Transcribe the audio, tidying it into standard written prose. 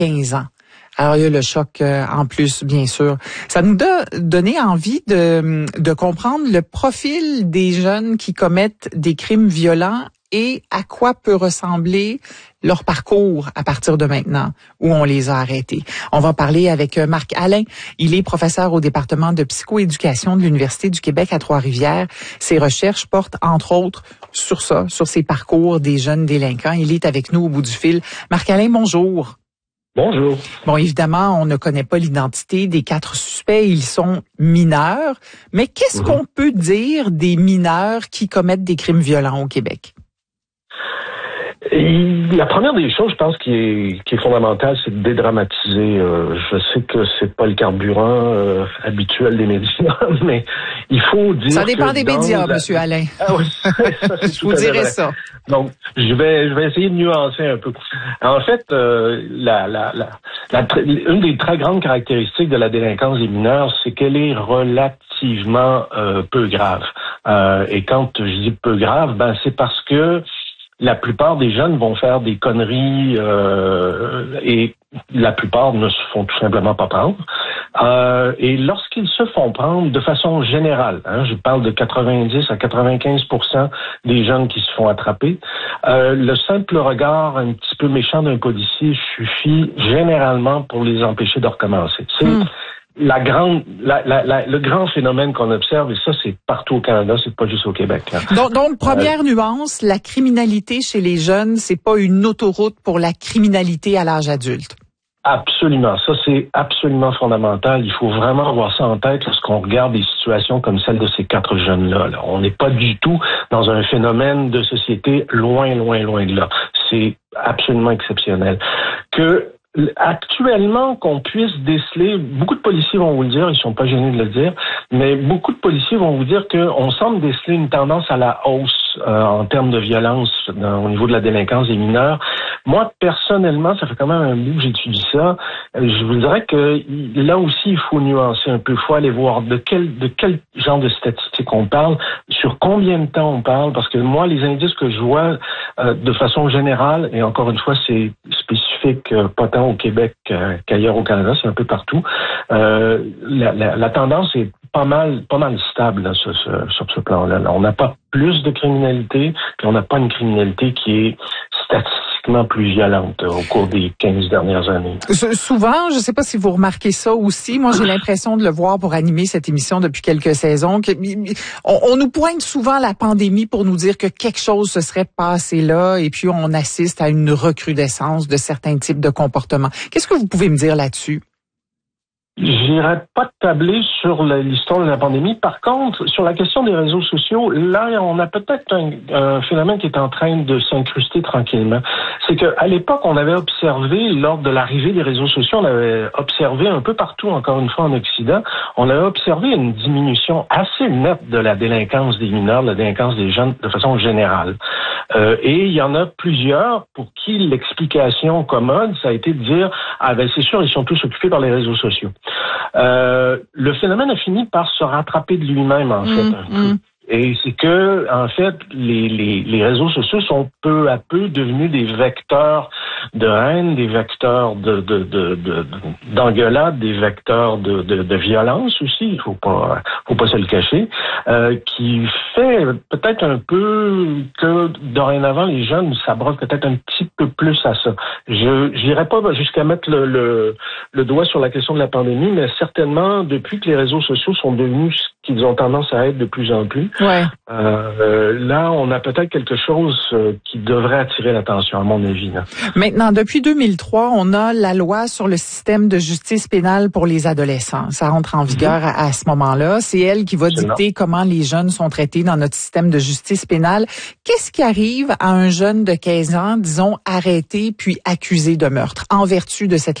15 ans. Alors, il y a le choc en plus, bien sûr. Ça nous a donné envie de comprendre le profil des jeunes qui commettent des crimes violents et à quoi peut ressembler leur parcours à partir de maintenant, où on les a arrêtés. On va parler avec Marc Alain. Il est professeur au département de psychoéducation de l'Université du Québec à Trois-Rivières. Ses recherches portent, entre autres, sur ça, sur ces parcours des jeunes délinquants. Il est avec nous au bout du fil. Marc Alain, bonjour. Bonjour. Bon, évidemment, on ne connaît pas l'identité des 4 suspects. Ils sont mineurs. Mais qu'est-ce qu'on peut dire des mineurs qui commettent des crimes violents au Québec? La première des choses, je pense, qui est fondamentale, c'est de dédramatiser. Je sais que c'est pas le carburant habituel des médias, mais il faut dire. Ça dépend des médias, Monsieur Alain. Ah oui, ça, c'est je vous dirais ça. Donc, je vais essayer de nuancer un peu. En fait, une des très grandes caractéristiques de la délinquance des mineurs, c'est qu'elle est relativement peu grave. Et quand je dis peu grave, c'est parce que la plupart des jeunes vont faire des conneries et la plupart ne se font tout simplement pas prendre. Et lorsqu'ils se font prendre, de façon générale, je parle de 90 à 95% des jeunes qui se font attraper, le simple regard un petit peu méchant d'un policier suffit généralement pour les empêcher de recommencer. C'est le grand phénomène qu'on observe, et ça, c'est partout au Canada, c'est pas juste au Québec. Donc, première nuance, la criminalité chez les jeunes, c'est pas une autoroute pour la criminalité à l'âge adulte. Absolument. Ça, c'est absolument fondamental. Il faut vraiment avoir ça en tête lorsqu'on regarde des situations comme celle de ces 4 jeunes-là. On n'est pas du tout dans un phénomène de société loin de là. C'est absolument exceptionnel. Actuellement, qu'on puisse déceler, beaucoup de policiers vont vous le dire, ils sont pas gênés de le dire, mais beaucoup de policiers vont vous dire qu'on semble déceler une tendance à la hausse en termes de violence au niveau de la délinquance des mineurs. Moi, personnellement, ça fait quand même un bout que j'étudie ça. Je vous dirais que là aussi, il faut nuancer un peu. Il faut aller voir de quel genre de statistiques on parle, sur combien de temps on parle, parce que moi, les indices que je vois de façon générale, et encore une fois, c'est spécifique pas tant au Québec qu'ailleurs au Canada, c'est un peu partout. La tendance est pas mal stable là, sur ce plan-là. On n'a pas plus de criminalité, puis on n'a pas une criminalité qui est statistiquement plus violente au cours des 15 dernières années. Souvent, je ne sais pas si vous remarquez ça aussi, moi j'ai l'impression de le voir pour animer cette émission depuis quelques saisons, on nous pointe souvent la pandémie pour nous dire que quelque chose se serait passé là, et puis on assiste à une recrudescence de certains types de comportements. Qu'est-ce que vous pouvez me dire là-dessus? J'irais pas tabler sur l'histoire de la pandémie. Par contre, sur la question des réseaux sociaux, là, on a peut-être un phénomène qui est en train de s'incruster tranquillement. C'est qu'à l'époque, on avait observé, lors de l'arrivée des réseaux sociaux, on avait observé un peu partout, encore une fois en Occident, on avait observé une diminution assez nette de la délinquance des mineurs, de la délinquance des jeunes de façon générale. Et il y en a plusieurs pour qui l'explication commode, ça a été de dire c'est sûr, ils sont tous occupés par les réseaux sociaux. Le phénomène a fini par se rattraper de lui-même, en fait, un peu. Et c'est que, en fait, les réseaux sociaux sont peu à peu devenus des vecteurs de haine, des vecteurs d'engueulade, des vecteurs de violence aussi, il faut pas se le cacher, qui fait peut-être un peu que dorénavant les jeunes s'abreuvent peut-être un petit peu plus à ça. Je n'irai pas jusqu'à mettre le doigt sur la question de la pandémie, mais certainement depuis que les réseaux sociaux sont devenus ce qu'ils ont tendance à être de plus en plus. Ouais. Là, on a peut-être quelque chose qui devrait attirer l'attention, à mon avis. Là. Maintenant, depuis 2003, on a la loi sur le système de justice pénale pour les adolescents. Ça rentre en vigueur à ce moment-là. C'est elle qui va dicter comment les jeunes sont traités dans notre système de justice pénale. Qu'est-ce qui arrive à un jeune de 15 ans, disons, arrêté puis accusé de meurtre en vertu de cette